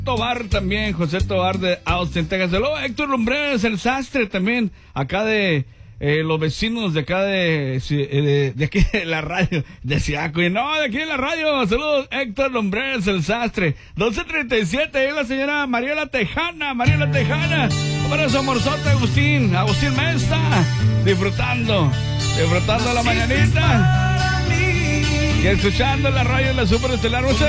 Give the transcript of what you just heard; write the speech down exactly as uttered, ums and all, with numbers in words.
Tobar también, José Tobar de Austin, Texas. Luego Héctor Lumbreras, el sastre también, acá de eh, los vecinos de acá de, de, de aquí de la radio, de Siaco. Y no, de aquí de la radio. Saludos, Héctor Lumbreras, el sastre. doce treinta y siete, es la señora Mariela Tejana, Mariela Tejana. Para su amorzote Agustín, Agustín Mesta, disfrutando, disfrutando la mañanita. Y escuchando la radio de la Super Estelar.